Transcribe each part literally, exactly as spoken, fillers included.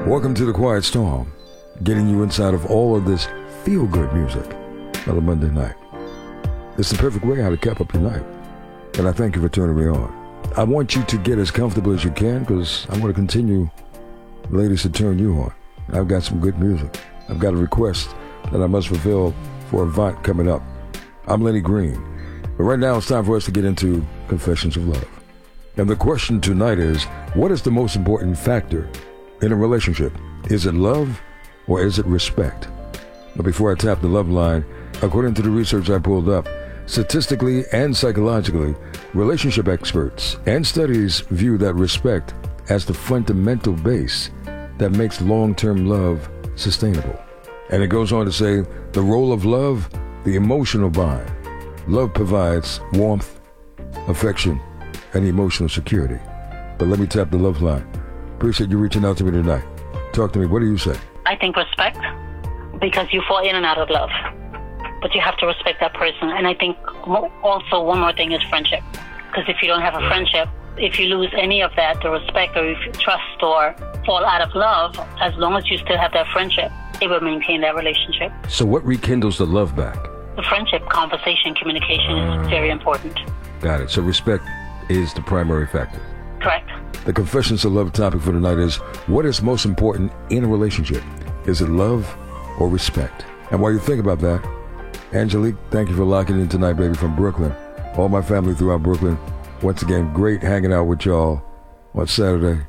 Welcome to the Quiet Storm, getting you inside of all of this feel-good music on a Monday night. It's the perfect way how to cap up your night, and I thank you for turning me on. I want you to get as comfortable as you can because I want to continue, ladies, to turn you on. I've got some good music. I've got a request that I must fulfill for Avant coming up. I'm Lenny Green, but right now it's time for us to get into Confessions of Love. And the question tonight is, what is the most important factor in a relationship? Is it love or is it respect? But before I tap the love line, according to the research I pulled up, statistically and psychologically, relationship experts and studies view that respect as the fundamental base that makes long-term love sustainable. And it goes on to say, the role of love, the emotional bond. Love provides warmth, affection, and emotional security. But let me tap the love line. Appreciate you reaching out to me tonight. Talk to me. What do you say? I think respect, because you fall in and out of love, but you have to respect that person. And I think also one more thing is friendship, because if you don't have a friendship, if you lose any of that, the respect, or if you trust or fall out of love, as long as you still have that friendship, it will maintain that relationship. So what rekindles the love back? The friendship, conversation, communication uh, is very important. Got it. So respect is the primary factor. Correct. The Confessions of Love topic for tonight is, what is most important in a relationship? Is it love or respect? And while you think about that, Angelique, thank you for locking in tonight, baby, from Brooklyn. All my family throughout Brooklyn. Once again, great hanging out with y'all on Saturday.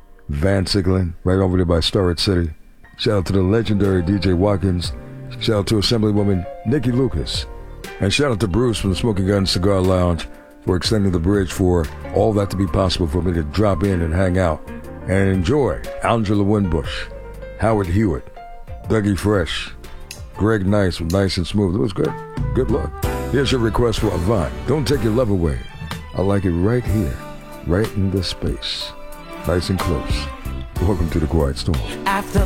Van Sigling, right over there by Starrett City. Shout out to the legendary D J Watkins. Shout out to Assemblywoman Nikki Lucas. And shout out to Bruce from the Smoking Gun Cigar Lounge for extending the bridge for all that to be possible for me to drop in and hang out and enjoy Angela Winbush, Howard Hewitt, Dougie Fresh, Greg Nice with Nice and Smooth. It was good. Good luck. Here's your request for Avant. Don't take your love away. I like it right here, right in this space. Nice and close. Welcome to the Quiet Storm. After